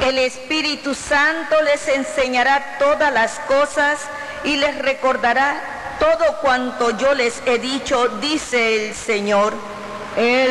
El Espíritu Santo les enseñará todas las cosas y les recordará todo cuanto yo les he dicho, dice el Señor.